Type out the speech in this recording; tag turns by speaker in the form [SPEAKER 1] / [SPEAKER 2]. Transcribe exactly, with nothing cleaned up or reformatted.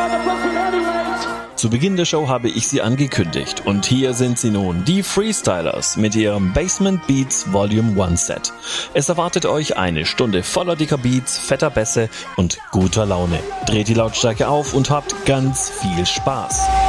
[SPEAKER 1] Zu Beginn der Show habe ich sie angekündigt und hier sind sie nun, die Freestylers mit ihrem Basement Beats Volume eins Set. Es erwartet euch eine Stunde voller dicker Beats, fetter Bässe und guter Laune. Dreht die Lautstärke auf und habt ganz viel Spaß.